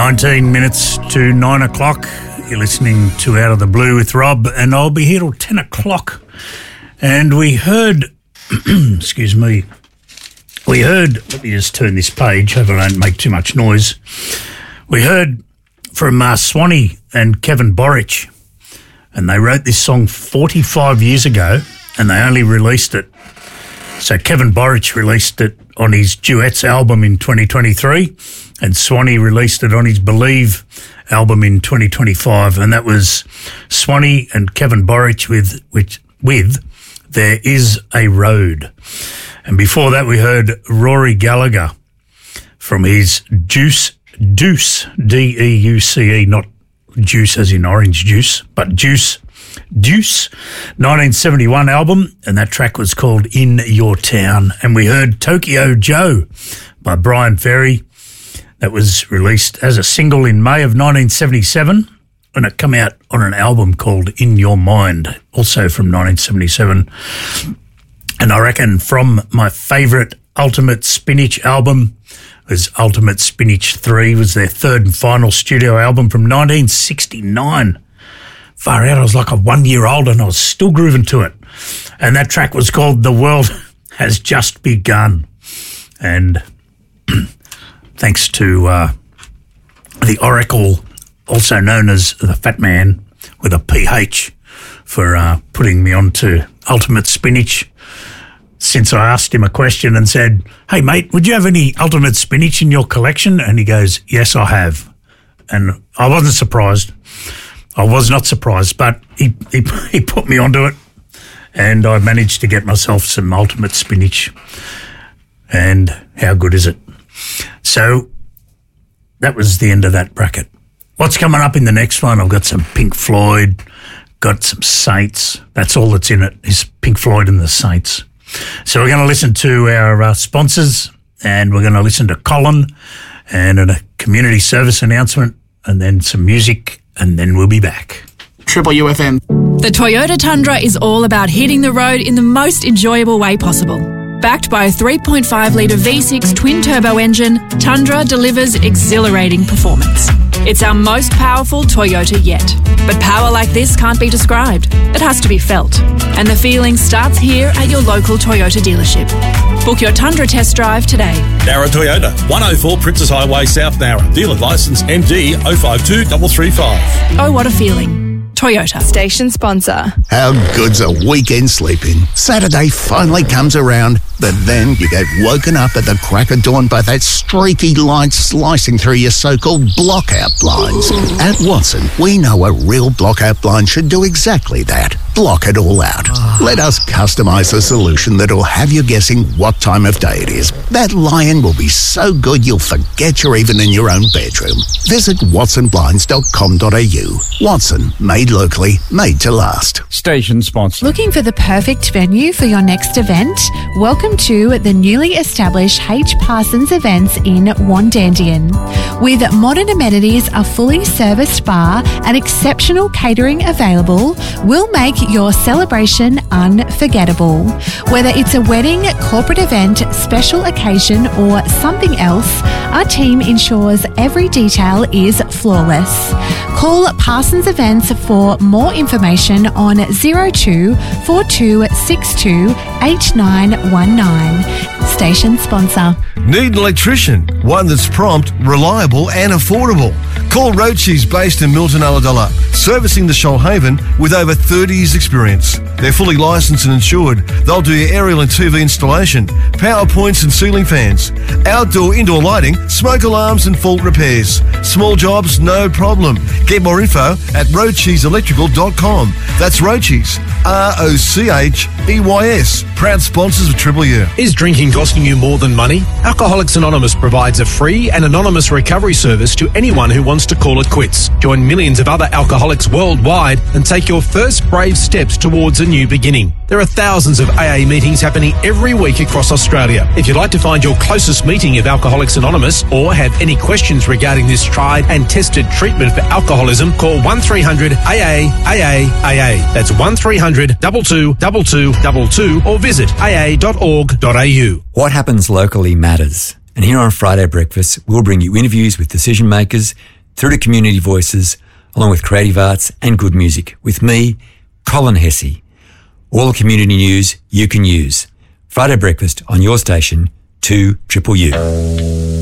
19 minutes to 9 o'clock. You're listening to Out of the Blue with Rob, and I'll be here till 10 o'clock. And we heard, excuse me, let me just turn this page, hope I don't make too much noise. We heard from Swanee and Kevin Borich, and they wrote this song 45 years ago, and they only released it. So Kevin Borich released it on his Duets album in 2023, and Swanee released it on his Believe album in 2025, and that was Swanee and Kevin Borich with There Is a Road. And before that we heard Rory Gallagher from his Deuce, D-E-U-C-E, not juice as in orange juice, but Deuce 1971 album, and that track was called In Your Town. And we heard Tokyo Joe by Brian Ferry. That was released as a single in May of 1977, and it came out on an album called In Your Mind, also from 1977. And I reckon from my favourite Ultimate Spinach album was Ultimate Spinach 3, was their third and final studio album from 1969. Far out, I was like a 1 year old and I was still grooving to it. And that track was called The World Has Just Begun. And thanks to the Oracle, also known as the Fat Man with a PH, for putting me on to Ultimate Spinach. Since I asked him a question and said, "Hey mate, would you have any Ultimate Spinach in your collection?" And he goes, "Yes, I have." And I wasn't surprised. I was not surprised, but he put me onto it, and I managed to get myself some Ultimate Spinach. And how good is it? So that was the end of that bracket. What's coming up in the next one? I've got some Pink Floyd, got some Saints. That's all that's in it is Pink Floyd and the Saints. So we're going to listen to our sponsors, and we're going to listen to Colin and a community service announcement, and then some music, and then we'll be back. Triple UFM. The Toyota Tundra is all about hitting the road in the most enjoyable way possible. Backed by a 3.5-litre V6 twin-turbo engine, Tundra delivers exhilarating performance. It's our most powerful Toyota yet. But power like this can't be described. It has to be felt. And the feeling starts here at your local Toyota dealership. Book your Tundra test drive today. Nara Toyota, 104 Princess Highway, South Nara. Dealer licence MD 052335. Oh, what a feeling. Toyota. Station sponsor. How good's a weekend sleeping? Saturday finally comes around, but then you get woken up at the crack of dawn by that streaky light slicing through your so-called blockout blinds. At Watson, we know a real blockout blind should do exactly that. Block it all out. Let us customise a solution that'll have you guessing what time of day it is. That lion will be so good you'll forget you're even in your own bedroom. Visit watsonblinds.com.au. Watson, made locally, made to last. Station sponsor. Looking for the perfect venue for your next event? Welcome to the newly established H. Parsons Events in Wandandian. With modern amenities, a fully serviced bar and exceptional catering available, we'll make your celebration unforgettable. Whether it's a wedding, corporate event, special occasion or something else, our team ensures every detail is flawless. Call Parsons Events for more information on 02 4262 8919. Station sponsor. Need an electrician? One that's prompt, reliable and affordable. Call Rochi's, based in Milton Ulladulla, servicing the Shoalhaven with over 30 years experience. They're fully licensed and insured. They'll do your aerial and TV installation, power points and ceiling fans, outdoor, indoor lighting, smoke alarms and fault repairs. Small jobs, no problem. Get more info at rocheselectrical.com. That's Roche's, ROCHEYS. Proud sponsors of Triple U. Is drinking costing you more than money? Alcoholics Anonymous provides a free and anonymous recovery service to anyone who wants to call it quits. Join millions of other alcoholics worldwide and take your first brave steps towards a new beginning. There are thousands of AA meetings happening every week across Australia. If you'd like to find your closest meeting of Alcoholics Anonymous or have any questions regarding this tried and tested treatment for alcoholism, call 1300 AA. That's 1300 22 22 22 or visit aa.org.au. What happens locally matters. And here on Friday Breakfast, we'll bring you interviews with decision makers, through to community voices, along with creative arts and good music. With me, Colin Hesse. All the community news you can use. Friday Breakfast on your station, 2UUU.